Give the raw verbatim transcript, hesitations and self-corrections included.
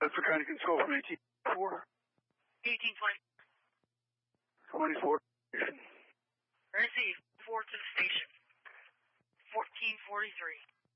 That's for kind of control from eighteen four. eighteen twenty. twenty-four. Receive. Four to the station. fourteen forty-three.